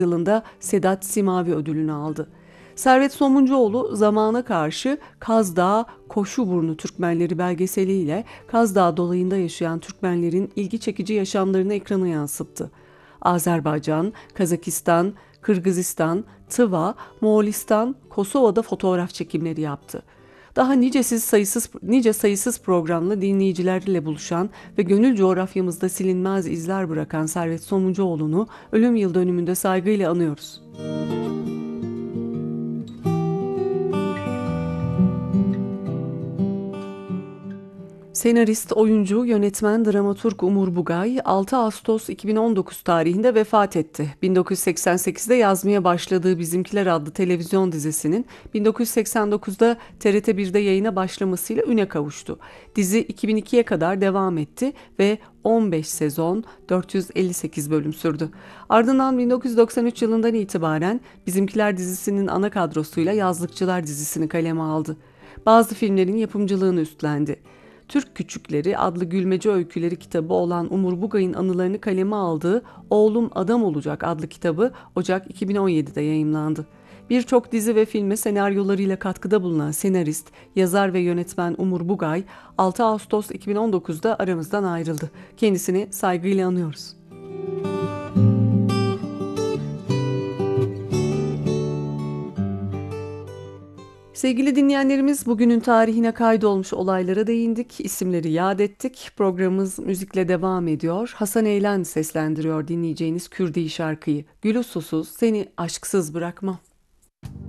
yılında Sedat Simavi ödülünü aldı. Servet Somuncuoğlu zamana karşı Kaz Dağı Koşuburnu Türkmenleri belgeseliyle Kaz Dağı dolayında yaşayan Türkmenlerin ilgi çekici yaşamlarını ekrana yansıttı. Azerbaycan, Kazakistan, Kırgızistan, Tıva, Moğolistan, Kosova'da fotoğraf çekimleri yaptı. Daha nice sayısız programla dinleyicilerle buluşan ve gönül coğrafyamızda silinmez izler bırakan Servet Somuncuoğlu'nu ölüm yıl dönümünde saygıyla anıyoruz. Senarist, oyuncu, yönetmen, dramaturg Umur Bugay 6 Ağustos 2019 tarihinde vefat etti. 1988'de yazmaya başladığı Bizimkiler adlı televizyon dizisinin 1989'da TRT1'de yayına başlamasıyla üne kavuştu. Dizi 2002'ye kadar devam etti ve 15 sezon 458 bölüm sürdü. Ardından 1993 yılından itibaren Bizimkiler dizisinin ana kadrosuyla Yazlıkçılar dizisini kaleme aldı. Bazı filmlerin yapımcılığını üstlendi. Türk Küçükleri adlı gülmece öyküleri kitabı olan Umur Bugay'ın anılarını kaleme aldığı Oğlum Adam Olacak adlı kitabı Ocak 2017'de yayımlandı. Birçok dizi ve filme senaryolarıyla katkıda bulunan senarist, yazar ve yönetmen Umur Bugay 6 Ağustos 2019'da aramızdan ayrıldı. Kendisini saygıyla anıyoruz. Sevgili dinleyenlerimiz, bugünün tarihine kaydolmuş olaylara değindik, isimleri yad ettik. Programımız müzikle devam ediyor. Hasan Eylen seslendiriyor dinleyeceğiniz Kürdi şarkıyı. Gülü susuz, seni aşksız bırakmam.